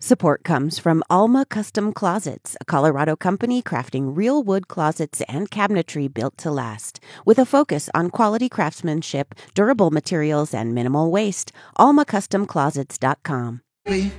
Support comes from Alma Custom Closets, a Colorado company crafting real wood closets and cabinetry built to last. With a focus on quality craftsmanship, durable materials, and minimal waste, almacustomclosets.com.